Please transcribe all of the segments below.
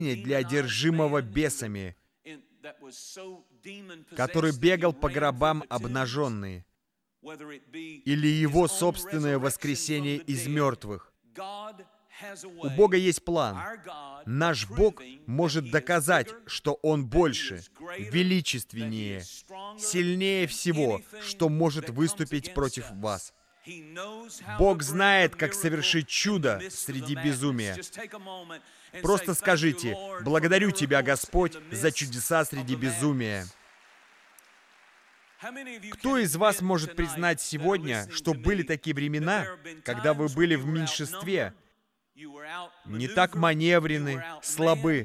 для одержимого бесами, который бегал по гробам обнаженный, или Его собственное воскресение из мертвых. У Бога есть план. Наш Бог может доказать, что Он больше, величественнее, сильнее всего, что может выступить против вас. Бог знает, как совершить чудо среди безумия. Просто скажите: «Благодарю Тебя, Господь, за чудеса среди безумия». Кто из вас может признать сегодня, что были такие времена, когда вы были в меньшинстве, не так маневрены, слабы,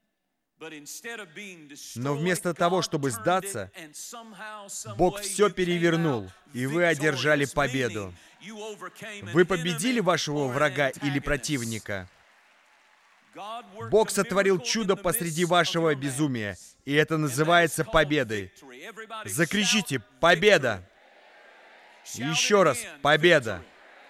но вместо того, чтобы сдаться, Бог все перевернул, и вы одержали победу. Вы победили вашего врага или противника. Бог сотворил чудо посреди вашего безумия, и это называется победой. Закричите: «Победа!» Еще раз: «Победа!»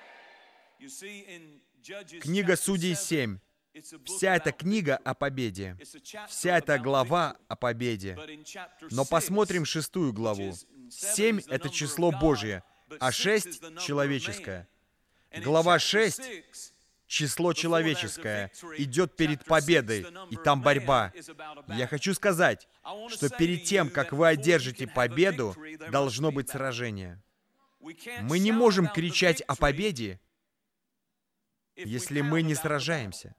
Книга Судей 7. Вся эта книга о победе. Вся эта глава о победе. Но посмотрим 6 главу. 7 — это число Божье, а 6 — человеческое. Глава 6, число человеческое, идет перед победой, и там борьба. Я хочу сказать, что перед тем, как вы одержите победу, должно быть сражение. Мы не можем кричать о победе, если мы не сражаемся.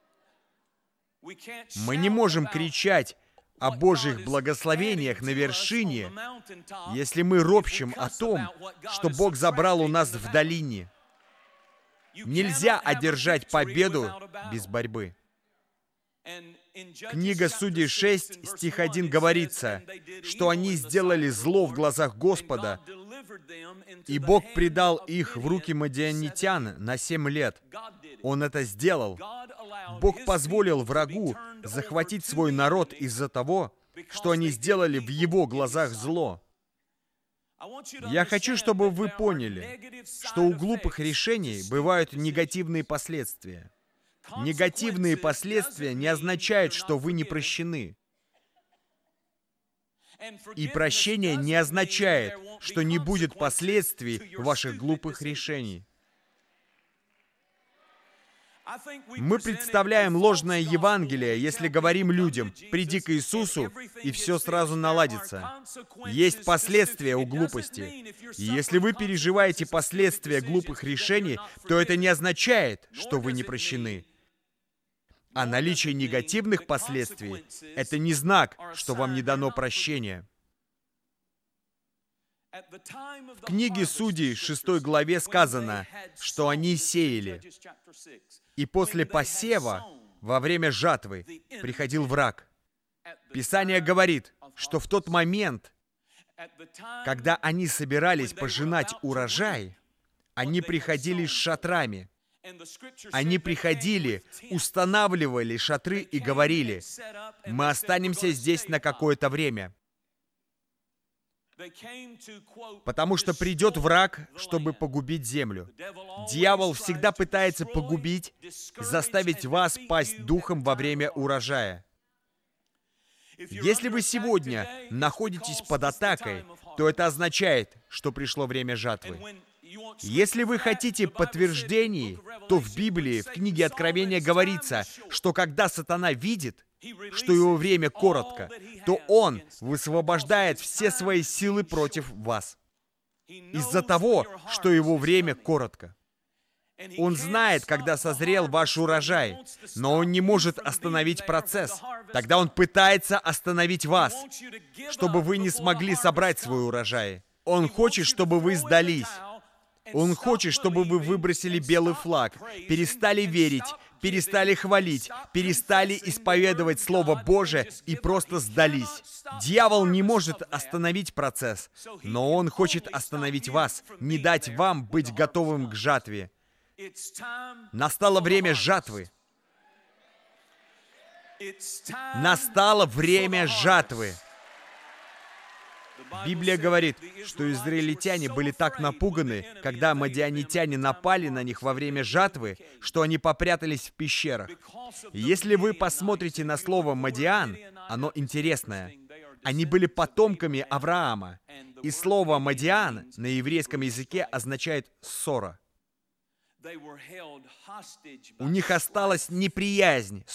Мы не можем кричать о Божьих благословениях на вершине, если мы ропщим о том, что Бог забрал у нас в долине. Нельзя одержать победу без борьбы. Книга Судей 6, стих 1 говорится, что они сделали зло в глазах Господа, и Бог предал их в руки мадианитян на 7 лет. Он это сделал. Бог позволил врагу захватить свой народ из-за того, что они сделали в Его глазах зло. Я хочу, чтобы вы поняли, что у глупых решений бывают негативные последствия. Негативные последствия не означают, что вы не прощены. И прощение не означает, что не будет последствий ваших глупых решений. Мы представляем ложное Евангелие, если говорим людям: «Приди к Иисусу, и все сразу наладится». Есть последствия у глупости. И если вы переживаете последствия глупых решений, то это не означает, что вы не прощены. А наличие негативных последствий — это не знак, что вам не дано прощение. В книге Судей, 6 главе сказано, что они сеяли. И после посева, во время жатвы, приходил враг. Писание говорит, что в тот момент, когда они собирались пожинать урожай, они приходили с шатрами. Они приходили, устанавливали шатры и говорили: «Мы останемся здесь на какое-то время». Потому что придет враг, чтобы погубить землю. Дьявол всегда пытается погубить, заставить вас пасть духом во время урожая. Если вы сегодня находитесь под атакой, то это означает, что пришло время жатвы. Если вы хотите подтверждений, то в Библии, в книге Откровения говорится, что когда сатана видит, что его время коротко, то он высвобождает все свои силы против вас. Из-за того, что его время коротко. Он знает, когда созрел ваш урожай, но он не может остановить процесс. Тогда он пытается остановить вас, чтобы вы не смогли собрать свой урожай. Он хочет, чтобы вы сдались. Он хочет, чтобы вы выбросили белый флаг, перестали верить, перестали хвалить, перестали исповедовать Слово Божие и просто сдались. Дьявол не может остановить процесс, но он хочет остановить вас, не дать вам быть готовым к жатве. Настало время жатвы. Настало время жатвы. Библия говорит, что израильтяне были так напуганы, когда мадианитяне напали на них во время жатвы, что они попрятались в пещерах. Если вы посмотрите на слово «мадиан», оно интересное. Они были потомками Авраама. И слово «мадиан» на еврейском языке означает «ссора». У них осталась неприязнь